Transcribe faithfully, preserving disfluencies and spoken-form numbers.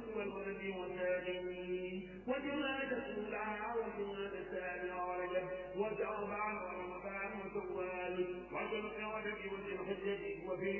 والولد والثاني وجماد الأولى وجماد الثاني ورجب وشعبان ورمضان وشوال وذو القعدة وذي الحجة وفي